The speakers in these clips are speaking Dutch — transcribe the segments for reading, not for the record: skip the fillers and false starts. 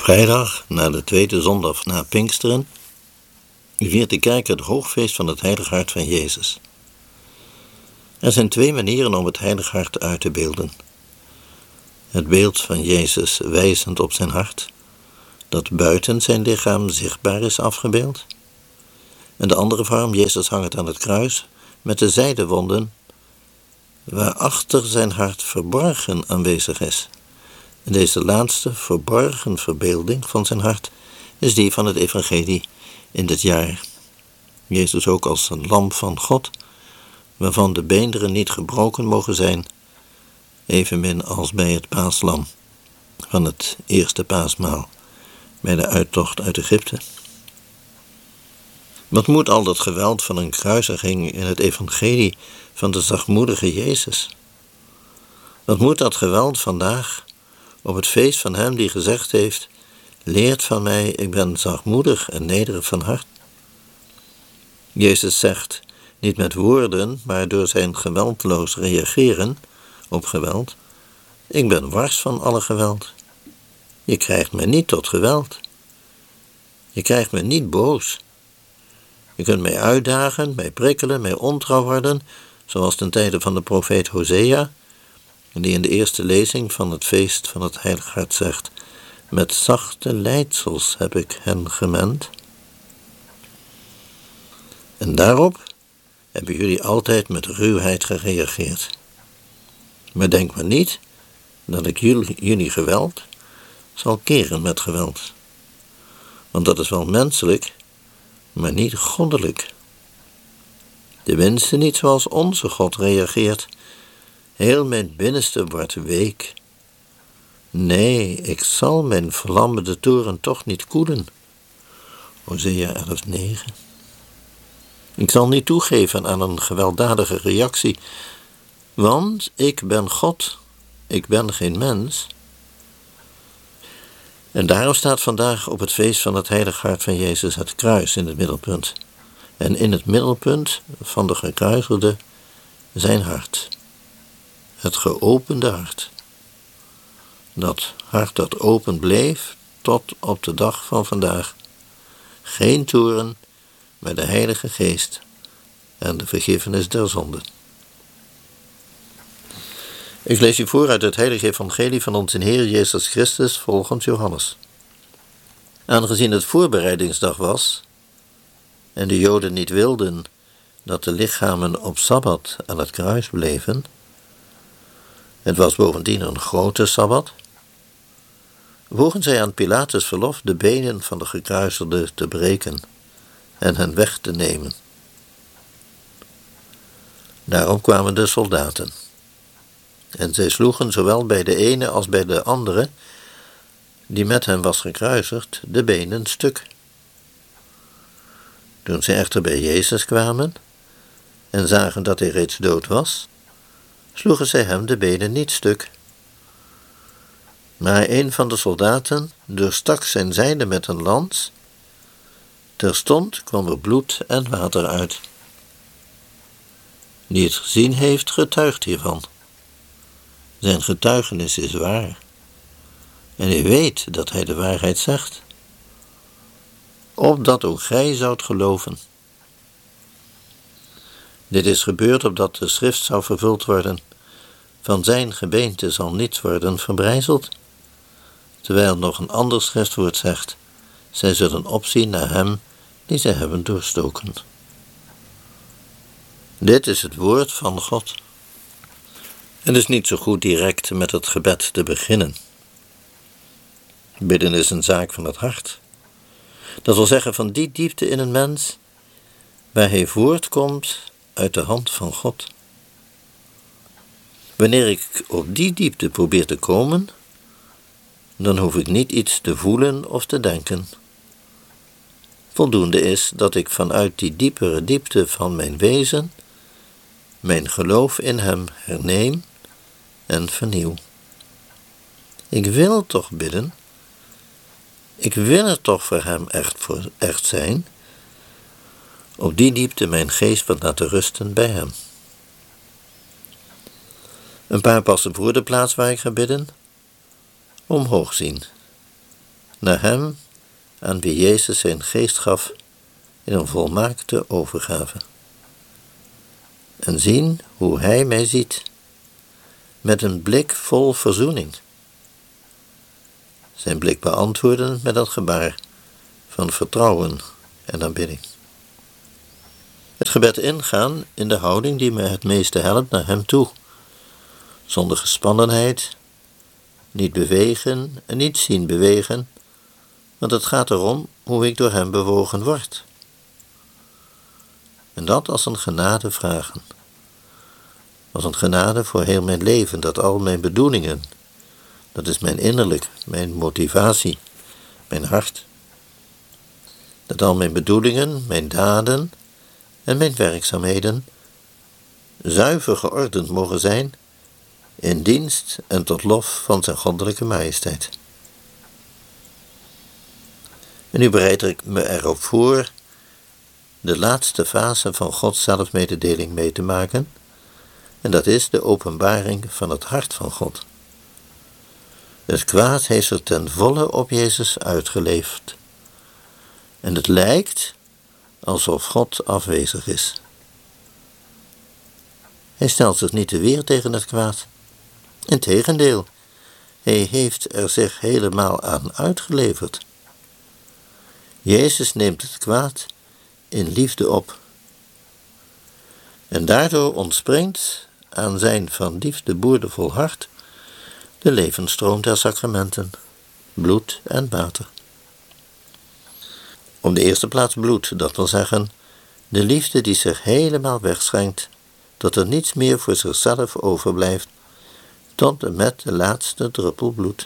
Vrijdag, na de tweede zondag na Pinksteren, viert de kerk het hoogfeest van het Heilige Hart van Jezus. Er zijn twee manieren om het Heilige Hart uit te beelden. Het beeld van Jezus wijzend op zijn hart, dat buiten zijn lichaam zichtbaar is afgebeeld. En de andere vorm, Jezus hangend aan het kruis, met de zijdewonden, waarachter zijn hart verborgen aanwezig is. En deze laatste verborgen verbeelding van zijn hart is die van het evangelie in dit jaar. Jezus ook als een lam van God, waarvan de beenderen niet gebroken mogen zijn, evenmin als bij het paaslam van het eerste paasmaal, bij de uittocht uit Egypte. Wat moet al dat geweld van een kruisiging in het evangelie van de zachtmoedige Jezus? Wat moet dat geweld vandaag op het feest van hem die gezegd heeft: leert van mij, ik ben zachtmoedig en nederig van hart? Jezus zegt, niet met woorden, maar door zijn geweldloos reageren op geweld: ik ben wars van alle geweld. Je krijgt me niet tot geweld. Je krijgt me niet boos. Je kunt mij uitdagen, mij prikkelen, mij ontrouw worden, zoals ten tijde van de profeet Hosea, die in de eerste lezing van het feest van het Heilige Hart zegt: met zachte leidsels heb ik hen gemend. En daarop hebben jullie altijd met ruwheid gereageerd. Maar denk maar niet dat ik jullie geweld zal keren met geweld. Want dat is wel menselijk, maar niet goddelijk. De minste niet zoals onze God reageert. Heel mijn binnenste wordt week. Nee, ik zal mijn vlammende toren toch niet koelen. Hosea 11:9. Ik zal niet toegeven aan een gewelddadige reactie, want ik ben God, ik ben geen mens. En daarom staat vandaag op het feest van het Heilige Hart van Jezus het kruis in het middelpunt. En in het middelpunt van de gekruisigde zijn hart. Het geopende hart. Dat hart dat open bleef tot op de dag van vandaag. Geen toorn, maar de Heilige Geest en de vergiffenis der zonden. Ik lees u voor uit het Heilige Evangelie van onze Heer Jezus Christus volgens Johannes. Aangezien het voorbereidingsdag was en de Joden niet wilden dat de lichamen op Sabbat aan het kruis bleven, het was bovendien een grote Sabbat, wogen zij aan Pilatus verlof de benen van de gekruisigden te breken en hen weg te nemen. Daarom kwamen de soldaten. En zij sloegen zowel bij de ene als bij de andere, die met hem was gekruisigd, de benen stuk. Toen zij echter bij Jezus kwamen en zagen dat hij reeds dood was, sloegen zij hem de benen niet stuk. Maar een van de soldaten doorstak zijn zijde met een lans. Terstond kwam er bloed en water uit. Die het gezien heeft, getuigt hiervan. Zijn getuigenis is waar. En hij weet dat hij de waarheid zegt. Opdat ook gij zoudt geloven. Dit is gebeurd opdat de schrift zou vervuld worden: van zijn gebeente zal niets worden verbrijzeld. Terwijl nog een ander schriftwoord zegt: zij zullen opzien naar hem die zij hebben doorstoken. Dit is het woord van God. Het is niet zo goed direct met het gebed te beginnen. Bidden is een zaak van het hart. Dat wil zeggen van die diepte in een mens waar hij voortkomt uit de hand van God. Wanneer ik op die diepte probeer te komen, dan hoef ik niet iets te voelen of te denken. Voldoende is dat ik vanuit die diepere diepte van mijn wezen mijn geloof in hem herneem en vernieuw. Ik wil toch bidden. Ik wil er toch voor hem echt zijn. Op die diepte mijn geest wat laten rusten bij hem. Een paar passen voor de plaats waar ik ga bidden. Omhoog zien. naar hem aan wie Jezus zijn geest gaf in een volmaakte overgave. En zien hoe hij mij ziet, met een blik vol verzoening. Zijn blik beantwoorden met een gebaar van vertrouwen en aanbidding. Het gebed ingaan in de houding die me het meeste helpt naar hem toe. Zonder gespannenheid, niet bewegen en niet zien bewegen, want het gaat erom hoe ik door hem bewogen word. En dat als een genade vragen. Als een genade voor heel mijn leven, dat al mijn bedoelingen, dat is mijn innerlijk, mijn motivatie, mijn hart, dat al mijn bedoelingen, mijn daden en mijn werkzaamheden zuiver geordend mogen zijn in dienst en tot lof van zijn goddelijke majesteit. En nu bereid ik me erop voor de laatste fase van Gods zelfmededeling mee te maken, en dat is de openbaring van het hart van God. Het kwaad heeft er ten volle op Jezus uitgeleefd. En het lijkt alsof God afwezig is. Hij stelt zich niet te weer tegen het kwaad. Integendeel, hij heeft er zich helemaal aan uitgeleverd. Jezus neemt het kwaad in liefde op. En daardoor ontspringt aan zijn van liefde boordevol hart de levensstroom der sacramenten, bloed en water. Op de eerste plaats bloed, dat wil zeggen, de liefde die zich helemaal wegschenkt, tot er niets meer voor zichzelf overblijft, tot en met de laatste druppel bloed.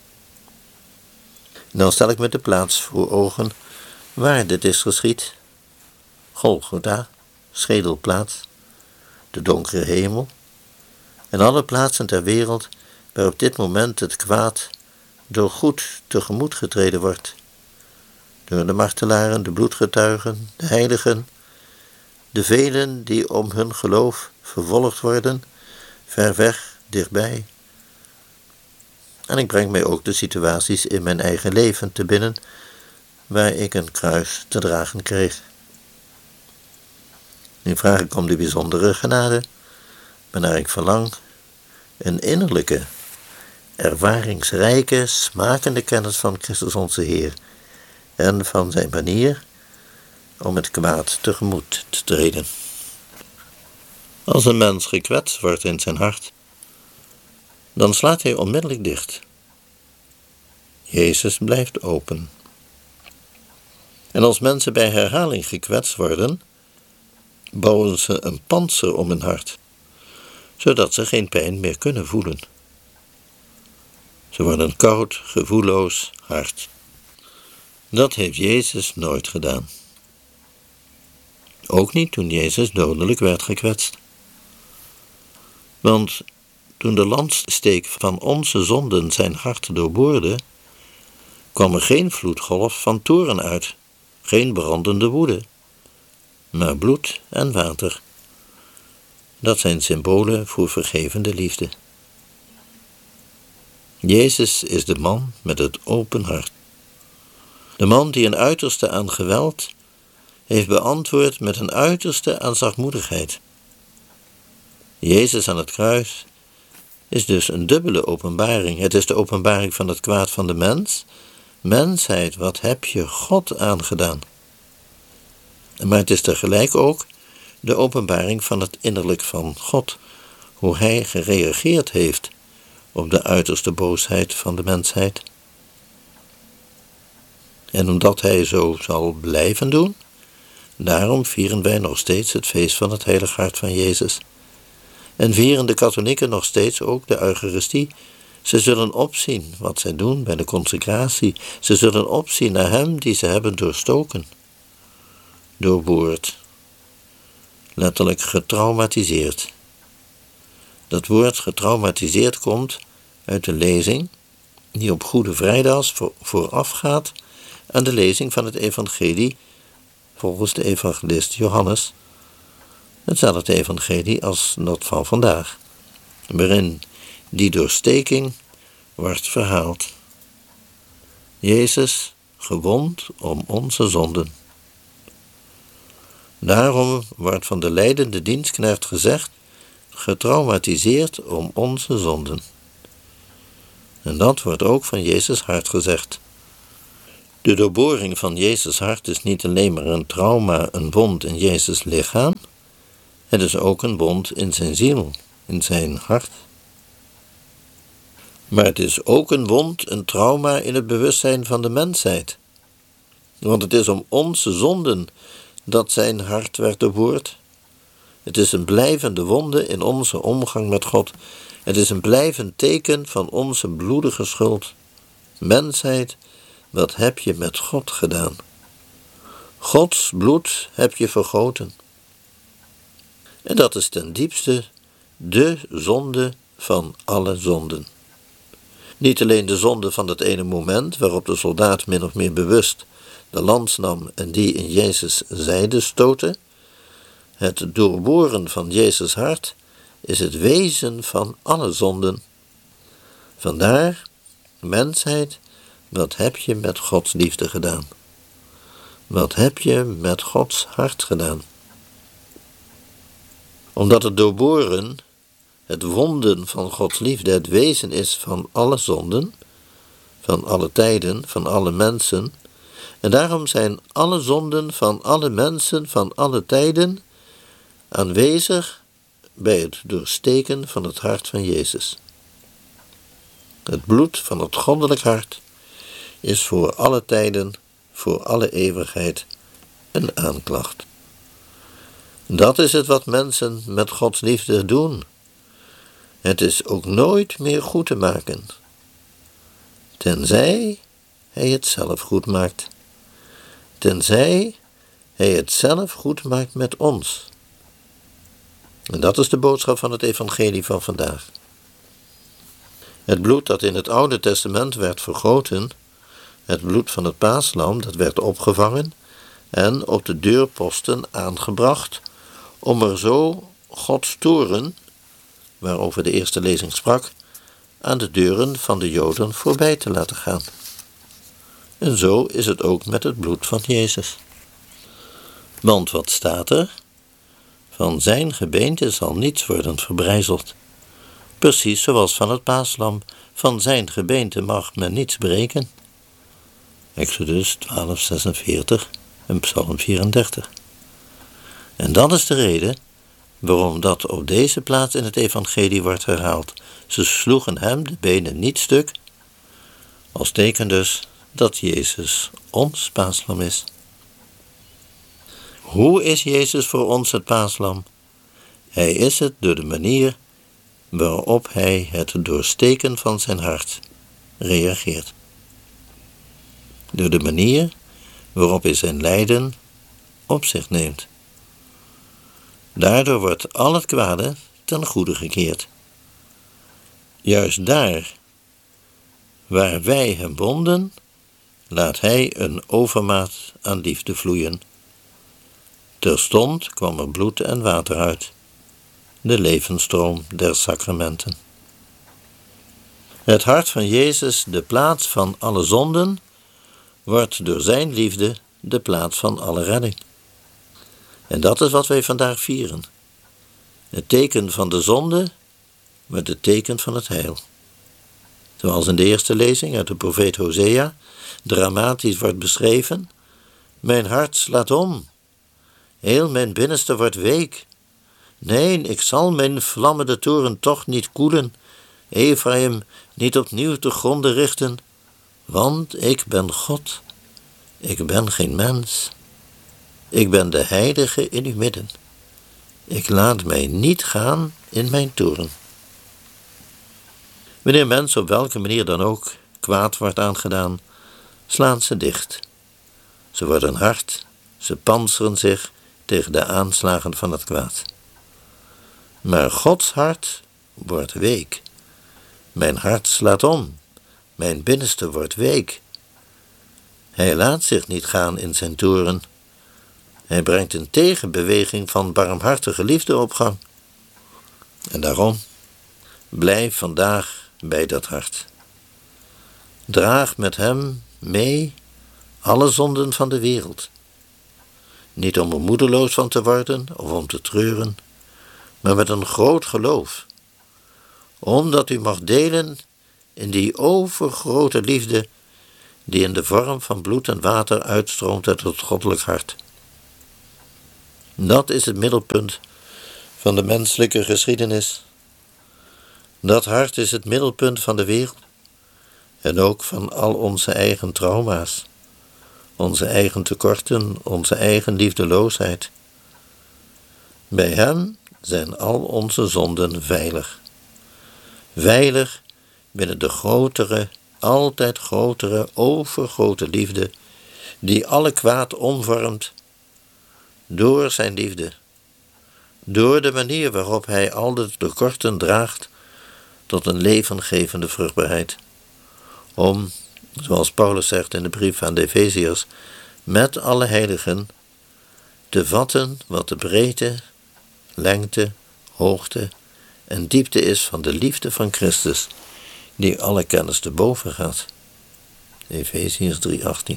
En dan stel ik me de plaats voor ogen waar dit is geschied. Golgotha, schedelplaats, de donkere hemel en alle plaatsen ter wereld waar op dit moment het kwaad door goed tegemoet getreden wordt. Door de martelaren, de bloedgetuigen, de heiligen, de velen die om hun geloof vervolgd worden, ver weg, dichtbij. En ik breng mij ook de situaties in mijn eigen leven te binnen, waar ik een kruis te dragen kreeg. Nu vraag ik om de bijzondere genade, waarnaar ik verlang, een innerlijke, ervaringsrijke, smakende kennis van Christus onze Heer en van zijn manier om het kwaad tegemoet te treden. Als een mens gekwetst wordt in zijn hart, dan slaat hij onmiddellijk dicht. Jezus blijft open. En als mensen bij herhaling gekwetst worden, bouwen ze een pantser om hun hart, zodat ze geen pijn meer kunnen voelen. Ze worden koud, gevoelloos, hard. Dat heeft Jezus nooit gedaan. Ook niet toen Jezus dodelijk werd gekwetst. Want toen de lanssteek van onze zonden zijn hart doorboorde, kwam er geen vloedgolf van toorn uit, geen brandende woede, maar bloed en water. Dat zijn symbolen voor vergevende liefde. Jezus is de man met het open hart. De man die een uiterste aan geweld heeft beantwoord met een uiterste aan zachtmoedigheid. Jezus aan het kruis is dus een dubbele openbaring. Het is de openbaring van het kwaad van de mens. Mensheid, wat heb je God aangedaan? Maar het is tegelijk ook de openbaring van het innerlijk van God, hoe hij gereageerd heeft op de uiterste boosheid van de mensheid. En omdat hij zo zal blijven doen, daarom vieren wij nog steeds het feest van het Heilig Hart van Jezus. En vieren de katholieken nog steeds ook de Eucharistie. Ze zullen opzien wat zij doen bij de consecratie. Ze zullen opzien naar hem die ze hebben doorstoken, doorboord, letterlijk getraumatiseerd. Dat woord getraumatiseerd komt uit de lezing die op Goede Vrijdag voorafgaat aan de lezing van het evangelie volgens de evangelist Johannes. Hetzelfde evangelie als dat van vandaag, waarin die doorsteking wordt verhaald. Jezus, gewond om onze zonden. Daarom wordt van de lijdende dienstknecht gezegd, getraumatiseerd om onze zonden. En dat wordt ook van Jezus hart gezegd. De doorboring van Jezus hart is niet alleen maar een trauma, een wond in Jezus lichaam. Het is ook een wond in zijn ziel, in zijn hart. Maar het is ook een wond, een trauma in het bewustzijn van de mensheid. Want het is om onze zonden dat zijn hart werd doorboord. Het is een blijvende wonde in onze omgang met God. Het is een blijvend teken van onze bloedige schuld. Mensheid, wat heb je met God gedaan? Gods bloed heb je vergoten. En dat is ten diepste de zonde van alle zonden. Niet alleen de zonde van dat ene moment waarop de soldaat min of meer bewust de lans nam en die in Jezus' zijde stootte. Het doorboren van Jezus' hart is het wezen van alle zonden. Vandaar, mensheid, wat heb je met Gods liefde gedaan? Wat heb je met Gods hart gedaan? Omdat het doorboren, het wonden van Gods liefde, het wezen is van alle zonden, van alle tijden, van alle mensen. En daarom zijn alle zonden van alle mensen, van alle tijden, aanwezig bij het doorsteken van het hart van Jezus. Het bloed van het goddelijk hart is voor alle tijden, voor alle eeuwigheid een aanklacht. Dat is het wat mensen met Gods liefde doen. Het is ook nooit meer goed te maken, tenzij Hij het zelf goed maakt. Tenzij Hij het zelf goed maakt met ons. En dat is de boodschap van het evangelie van vandaag. Het bloed dat in het Oude Testament werd vergoten, het bloed van het paaslam, dat werd opgevangen en op de deurposten aangebracht, om er zo Gods toorn, waarover de eerste lezing sprak, aan de deuren van de Joden voorbij te laten gaan. En zo is het ook met het bloed van Jezus. Want wat staat er? Van zijn gebeente zal niets worden verbrijzeld. Precies zoals van het paaslam, van zijn gebeente mag men niets breken. Exodus 12:46 en Psalm 34. En dat is de reden waarom dat op deze plaats in het evangelie wordt herhaald. Ze sloegen hem de benen niet stuk, als teken dus dat Jezus ons paaslam is. Hoe is Jezus voor ons het paaslam? Hij is het door de manier waarop hij het doorsteken van zijn hart reageert. Door de manier waarop hij zijn lijden op zich neemt. Daardoor wordt al het kwade ten goede gekeerd. Juist daar waar wij hem bonden, laat hij een overmaat aan liefde vloeien. Terstond kwam er bloed en water uit, de levensstroom der sacramenten. Het hart van Jezus, de plaats van alle zonden, wordt door zijn liefde de plaats van alle redding. En dat is wat wij vandaag vieren. Het teken van de zonde wordt het teken van het heil. Zoals in de eerste lezing uit de profeet Hosea dramatisch wordt beschreven: mijn hart slaat om, heel mijn binnenste wordt week. Nee, ik zal mijn vlammende toorn toch niet koelen, Ephraim niet opnieuw te gronde richten, want ik ben God, ik ben geen mens. Ik ben de heilige in uw midden. Ik laat mij niet gaan in mijn toorn. Wanneer mensen op welke manier dan ook kwaad wordt aangedaan, slaan ze dicht. Ze worden hard, ze panseren zich tegen de aanslagen van het kwaad. Maar Gods hart wordt week. Mijn hart slaat om, mijn binnenste wordt week. Hij laat zich niet gaan in zijn toorn. Hij brengt een tegenbeweging van barmhartige liefde op gang. En daarom, blijf vandaag bij dat hart. Draag met hem mee alle zonden van de wereld. Niet om er moedeloos van te worden of om te treuren, maar met een groot geloof, omdat u mag delen in die overgrote liefde die in de vorm van bloed en water uitstroomt uit het goddelijk hart. Dat is het middelpunt van de menselijke geschiedenis. Dat hart is het middelpunt van de wereld en ook van al onze eigen trauma's, onze eigen tekorten, onze eigen liefdeloosheid. Bij hem zijn al onze zonden veilig. Veilig binnen de grotere, altijd grotere, overgrote liefde, die alle kwaad omvormt door zijn liefde, door de manier waarop hij al de tekorten draagt tot een levengevende vruchtbaarheid, om, zoals Paulus zegt in de brief aan de Efeziërs, met alle heiligen te vatten wat de breedte, lengte, hoogte en diepte is van de liefde van Christus, die alle kennis te boven gaat. Efeziërs 3:18.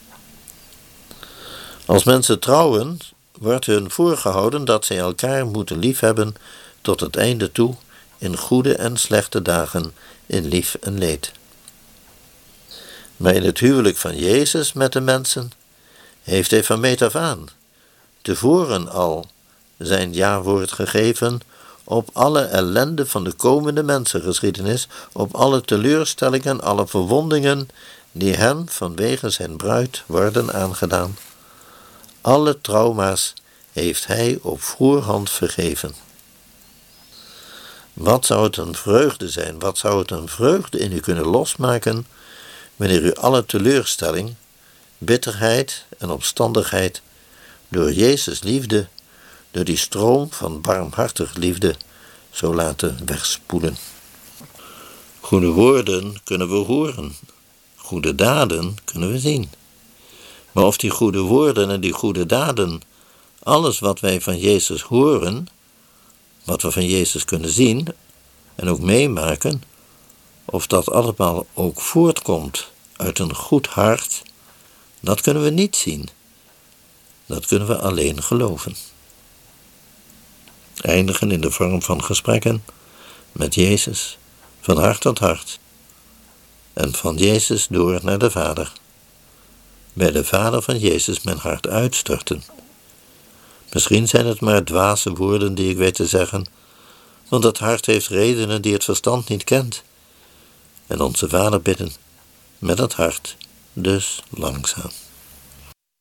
Als mensen trouwen, wordt hun voorgehouden dat zij elkaar moeten liefhebben tot het einde toe, in goede en slechte dagen, in lief en leed. Maar in het huwelijk van Jezus met de mensen heeft hij van meet af aan tevoren al zijn ja-woord gegeven op alle ellende van de komende mensengeschiedenis, op alle teleurstellingen, alle verwondingen die hem vanwege zijn bruid worden aangedaan. Alle trauma's heeft hij op voorhand vergeven. Wat zou het een vreugde zijn, wat zou het een vreugde in u kunnen losmaken, wanneer u alle teleurstelling, bitterheid en opstandigheid door Jezus' liefde, door die stroom van barmhartige liefde, zou laten wegspoelen. Goede woorden kunnen we horen, goede daden kunnen we zien. Maar of die goede woorden en die goede daden, alles wat wij van Jezus horen, wat we van Jezus kunnen zien en ook meemaken, of dat allemaal ook voortkomt uit een goed hart, dat kunnen we niet zien. Dat kunnen we alleen geloven. Eindigen in de vorm van gesprekken met Jezus, van hart tot hart, en van Jezus door naar de Vader. Bij de Vader van Jezus mijn hart uitstorten. Misschien zijn het maar dwaze woorden die ik weet te zeggen, want het hart heeft redenen die het verstand niet kent. En onze Vader bidden met het hart, dus langzaam.